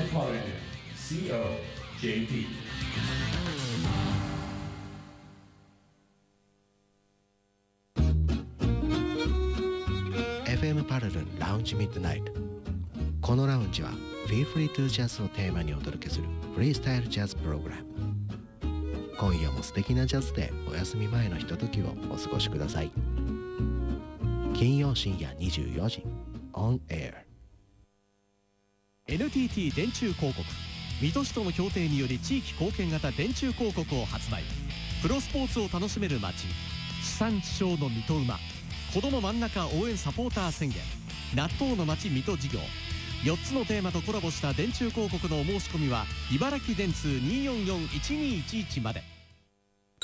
College COJP FM パラルンラウンジミッドナイト。このラウンジは Feel Free to Jazz をテーマにお届けするフリースタイルジャズプログラム。今夜も素敵なジャズでお休み前のひとときをお過ごしください。金曜深夜24時 On Air。 NTT 電柱広告水戸市との協定により地域貢献型電柱広告を発売。プロスポーツを楽しめる街、地産地消の水戸馬、子ども真ん中応援サポーター宣言、納豆の街水戸事業、4つのテーマとコラボした電柱広告のお申し込みは茨城電通 244-1211 まで。